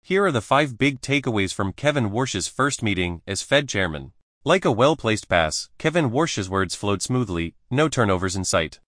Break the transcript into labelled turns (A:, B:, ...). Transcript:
A: Here are the 5 big takeaways from Kevin Warsh's first meeting as Fed chairman. Like a well-placed pass, Kevin Warsh's words flowed smoothly, no turnovers in sight.